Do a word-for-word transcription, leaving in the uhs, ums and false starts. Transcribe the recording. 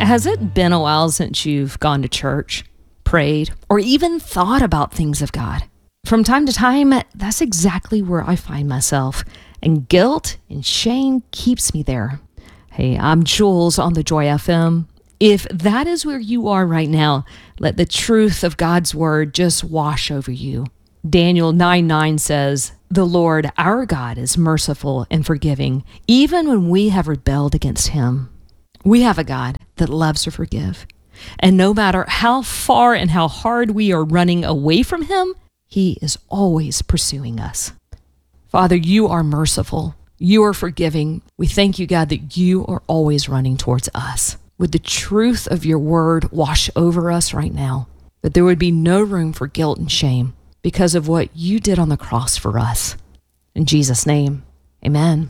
Has it been a while since you've gone to church, prayed, or even thought about things of God? From time to time, that's exactly where I find myself, and guilt and shame keeps me there. Hey, I'm Jules on the Joy F M. If that is where you are right now, let the truth of God's word just wash over you. Daniel nine nine says, "The Lord our God is merciful and forgiving, even when we have rebelled against him." We have a God that loves to forgive. And no matter how far and how hard we are running away from him, he is always pursuing us. Father, you are merciful. You are forgiving. We thank you, God, that you are always running towards us. Would the truth of your word wash over us right now, that there would be no room for guilt and shame because of what you did on the cross for us. In Jesus' name, amen.